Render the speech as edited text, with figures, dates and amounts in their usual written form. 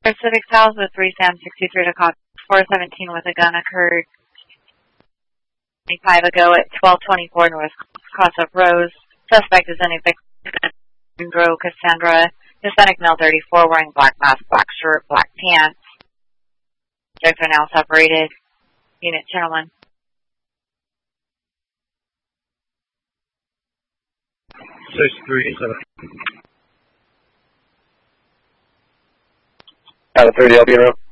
Pacific South with 3 Sam 63 to call 417 with a gun occurred 25 ago at 1224 North Crossup Rose. Suspect is in a Victor Cassandra, Hispanic male 34, wearing black mask, black shirt, black pants. Subjects are now separated. Unit Channel 1. 637. 30, I'll be in row.